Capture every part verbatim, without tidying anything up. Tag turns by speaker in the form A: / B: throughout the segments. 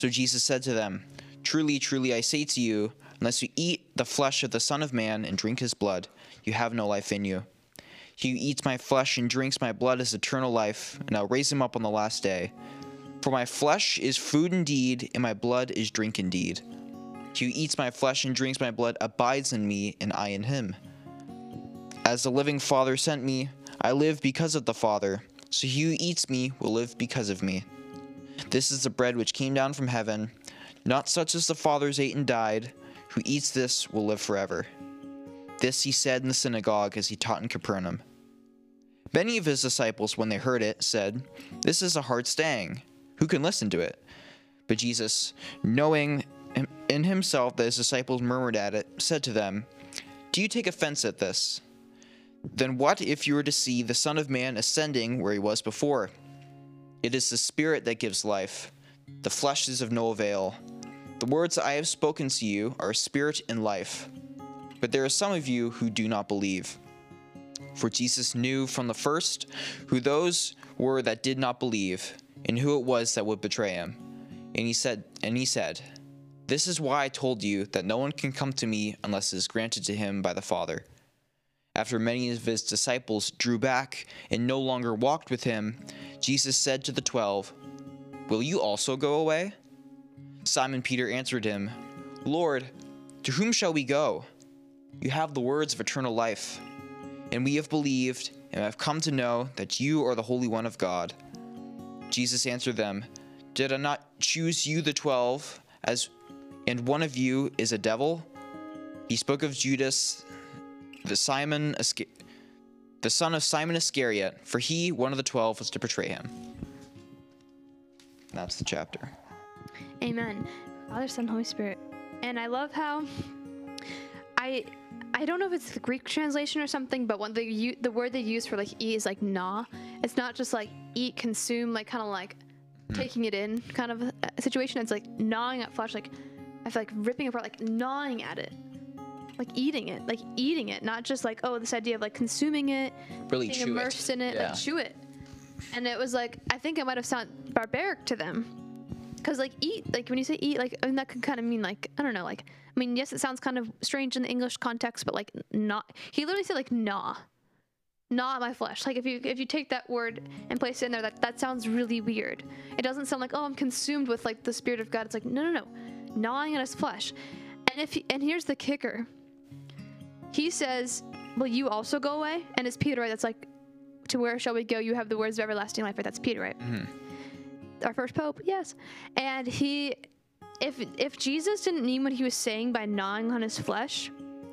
A: So Jesus said to them, "Truly, truly, I say to you, unless you eat the flesh of the Son of Man and drink his blood, you have no life in you. He who eats my flesh and drinks my blood has eternal life, and I'll raise him up on the last day. For my flesh is food indeed, and my blood is drink indeed. He who eats my flesh and drinks my blood abides in me, and I in him. As the living Father sent me, I live because of the Father, so he who eats me will live because of me. This is the bread which came down from heaven, not such as the fathers ate and died. Who eats this will live forever." This he said in the synagogue as he taught in Capernaum. Many of his disciples, when they heard it, said, "This is a hard saying. Who can listen to it?" But Jesus, knowing in himself that his disciples murmured at it, said to them, "Do you take offense at this? Then what if you were to see the Son of Man ascending where he was before? It is the Spirit that gives life. The flesh is of no avail. The words I have spoken to you are spirit and life. But there are some of you who do not believe." For Jesus knew from the first who those were that did not believe, and who it was that would betray him. And he said, and he said, "This is why I told you that no one can come to me unless it is granted to him by the Father." After many of his disciples drew back and no longer walked with him, Jesus said to the twelve, "Will you also go away?" Simon Peter answered him, "Lord, to whom shall we go? You have the words of eternal life, and we have believed and have come to know that you are the Holy One of God." Jesus answered them, "Did I not choose you the twelve, as and one of you is a devil?" He spoke of Judas, the Simon, the son of Simon Iscariot, for he, one of the twelve, was to betray him. And that's the chapter.
B: Amen. Father, Son, Holy Spirit. And I love how I I don't know if it's the Greek translation or something, but when the the word they use for like eat is like gnaw. It's not just like eat, consume, like kind of like mm. taking it in kind of a situation. It's like gnawing at flesh, like I feel like ripping apart, like gnawing at it. Like eating it, like eating it, not just like, oh, this idea of like consuming it,
A: really
B: being
A: chew
B: immersed
A: it.
B: in it,
A: Yeah.
B: like chew it. And it was like, I think it might have sounded barbaric to them. Because like eat, like when you say eat, like I mean, that could kind of mean like, I don't know, like, I mean, yes, it sounds kind of strange in the English context, but like not, he literally said like gnaw, gnaw at my flesh. Like if you if you take that word and place it in there, that, that sounds really weird. It doesn't sound like, oh, I'm consumed with like the Spirit of God. It's like, no, no, no, gnawing at his flesh. And if he, and here's the kicker. He says, "Will you also go away?" And it's Peter, right? That's like, "To where shall we go? You have the words of everlasting life," right? That's Peter, right?
A: Mm-hmm.
B: Our first pope, yes. And he, if if Jesus didn't mean what he was saying by gnawing on his flesh,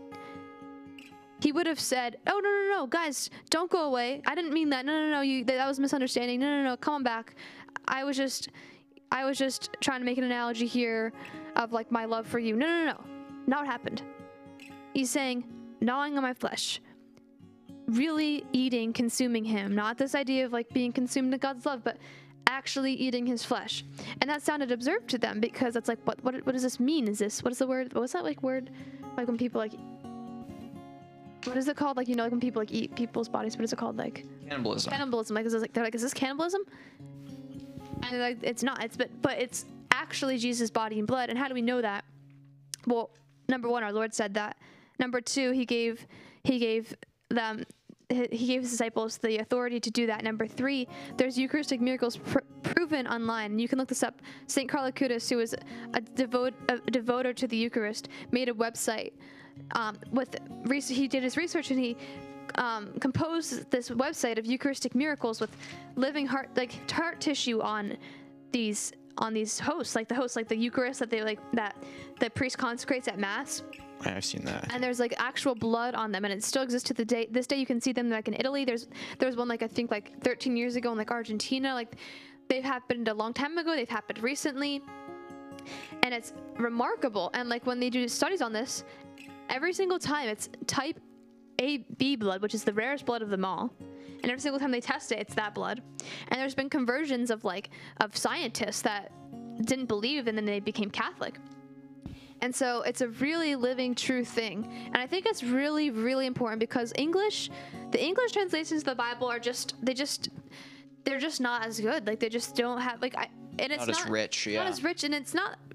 B: he would have said, "Oh, no, no, no, guys, don't go away. I didn't mean that. No, no, no, you, that was a misunderstanding. No, no, no, come on back. I was just, I was just trying to make an analogy here of like my love for you. No, no, no, no. Not what happened." He's saying, gnawing on my flesh, really eating, consuming him, not this idea of like being consumed in God's love, but actually eating his flesh. And that sounded absurd to them because it's like, what, what, what does this mean? Is this, what is the word? What's that like word? Like when people like, what is it called? Like, you know, like when people like eat people's bodies, what is it called? Like
A: Cannibalism.
B: Cannibalism. Like, is this like, they're like, is this cannibalism? And they're like, it's not, it's, but, but it's actually Jesus' body and blood. And how do we know that? Well, number one, our Lord said that. Number two, he gave he gave them he gave his disciples the authority to do that. Number three, there's Eucharistic miracles pr- proven online, and you can look this up. Saint Carl Acutis, who was a devote a devoter to the Eucharist, made a website um, with he did his research and he um, composed this website of Eucharistic miracles with living heart like heart tissue on these on these hosts, like the hosts, like the Eucharist that they like that the priest consecrates at Mass.
A: I've seen that.
B: And there's like actual blood on them, and it still exists to the day. This day, you can see them like in Italy. There's there's one like I think like thirteen years ago in like Argentina. Like they've happened a long time ago. They've happened recently, and it's remarkable. And like when they do studies on this, every single time it's type A B blood, which is the rarest blood of them all. And every single time they test it, it's that blood. And there's been conversions of like of scientists that didn't believe, and then they became Catholic. And so it's a really living, true thing. And I think it's really, really important because English, the English translations of the Bible are just, they just, they're just not as good. Like they just don't have, like I, and it's
A: Not as
B: not
A: rich,
B: not
A: yeah.
B: as rich, and it's not